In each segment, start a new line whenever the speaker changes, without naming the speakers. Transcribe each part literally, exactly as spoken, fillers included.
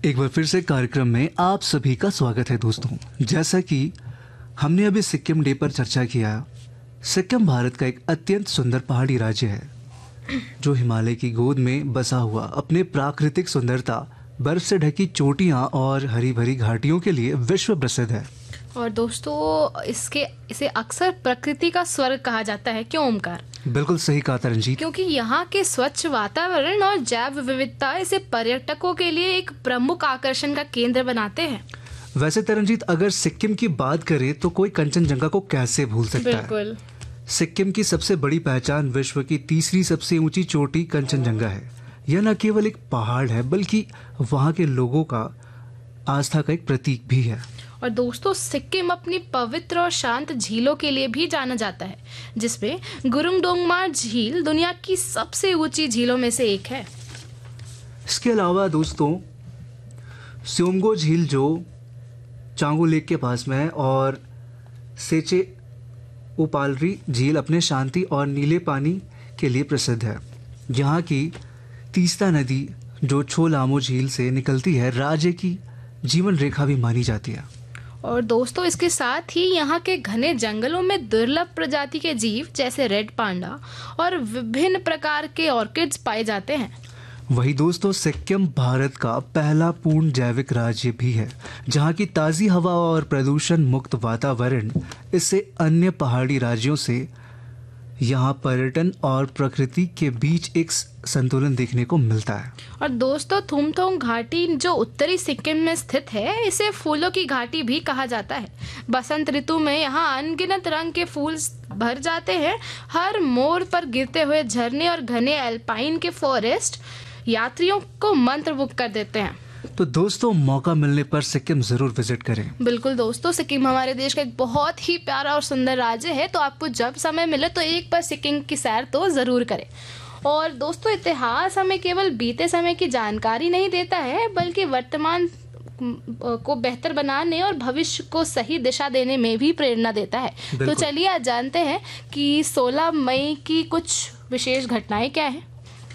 एक बार फिर से कार्यक्रम में आप सभी का स्वागत है दोस्तों। जैसा कि हमने अभी सिक्किम डे पर चर्चा किया, सिक्किम भारत का एक अत्यंत सुंदर पहाड़ी राज्य है जो हिमालय की गोद में बसा हुआ अपने प्राकृतिक सुंदरता, बर्फ से ढकी चोटियां और हरी भरी घाटियों के लिए विश्व प्रसिद्ध है।
और दोस्तों इसके इसे अक्सर प्रकृति का स्वर्ग कहा जाता है। क्यों ओमकार?
बिल्कुल सही कहा तरनजीत।
क्योंकि यहाँ के स्वच्छ वातावरण और जैव विविधता इसे पर्यटकों के लिए एक प्रमुख आकर्षण का केंद्र बनाते हैं।
वैसे तरनजीत, अगर सिक्किम की बात करें तो कोई कंचनजंगा को कैसे भूल सकता है।
बिल्कुल।
सिक्किम की सबसे बड़ी पहचान विश्व की तीसरी सबसे ऊंची चोटी कंचनजंगा है। यह न केवल एक पहाड़ है बल्कि वहाँ के लोगों का आस्था का एक प्रतीक भी है।
और दोस्तों सिक्किम अपनी पवित्र और शांत झीलों के लिए भी जाना जाता है, जिसमें गुरुंग डोंगमा झील दुनिया की सबसे ऊंची झीलों में से एक है।
इसके अलावा दोस्तों स्योमगो झील जो चांगो लेक के पास में है, और सेचे उपालरी झील अपने शांति और नीले पानी के लिए प्रसिद्ध है। यहाँ की तीस्ता नदी जो छोलामो झील से निकलती है, राज्य की जीवन रेखा भी मानी जाती है।
और दोस्तों इसके साथ ही यहाँ के घने जंगलों में दुर्लभ प्रजाति के जीव जैसे रेड पांडा और विभिन्न प्रकार के ऑर्किड्स पाए जाते हैं।
वही दोस्तों सिक्किम भारत का पहला पूर्ण जैविक राज्य भी है, जहाँ की ताज़ी हवा और प्रदूषण मुक्त वातावरण इससे अन्य पहाड़ी राज्यों से यहाँ पर्यटन और प्रकृति के बीच एक संतुलन देखने को मिलता है।
और दोस्तों थुमथोंग घाटी जो उत्तरी सिक्किम में स्थित है, इसे फूलों की घाटी भी कहा जाता है। बसंत ऋतु में यहाँ अनगिनत रंग के फूल भर जाते हैं। हर मोड़ पर गिरते हुए झरने और घने एल्पाइन के फॉरेस्ट यात्रियों को मंत्रमुग्ध कर देते हैं।
तो दोस्तों मौका मिलने पर सिक्किम जरूर विजिट करें।
बिल्कुल दोस्तों, सिक्किम हमारे देश का एक बहुत ही प्यारा और सुंदर राज्य है, तो आपको जब समय मिले तो एक बार सिक्किम की सैर तो जरूर करें। और दोस्तों इतिहास हमें केवल बीते समय की जानकारी नहीं देता है, बल्कि वर्तमान को बेहतर बनाने और भविष्य को सही दिशा देने में भी प्रेरणा देता है। तो चलिए आज जानते हैं कि सोलह मई की कुछ विशेष घटनाएं क्या हैं।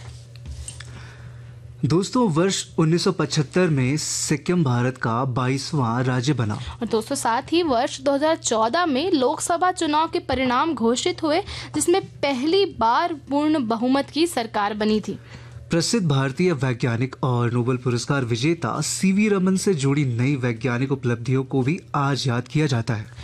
दोस्तों वर्ष उन्नीस सौ पचहत्तर में सिक्किम भारत का बाईसवां राज्य बना।
और दोस्तों साथ ही वर्ष दो हज़ार चौदह में लोकसभा चुनाव के परिणाम घोषित हुए, जिसमें पहली बार पूर्ण बहुमत की सरकार बनी थी।
प्रसिद्ध भारतीय वैज्ञानिक और नोबेल पुरस्कार विजेता सीवी रमन से जुड़ी नई वैज्ञानिक उपलब्धियों को भी आज याद किया जाता है।